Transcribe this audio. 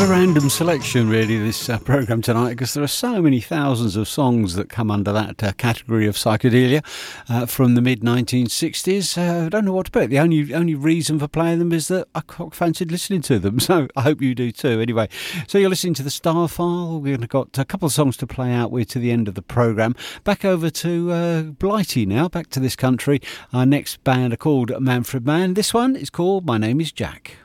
a random selection, really, this programme tonight, because there are so many thousands of songs that come under that category of psychedelia from the mid-1960s. I don't know what to put. The only reason for playing them is that I fancied listening to them, so I hope you do too. Anyway, so you're listening to the Star File. We've got a couple of songs to play out with to the end of the programme. Back over to Blighty now, back to this country. Our next band are called Manfred Mann. This one is called My Name is Jack.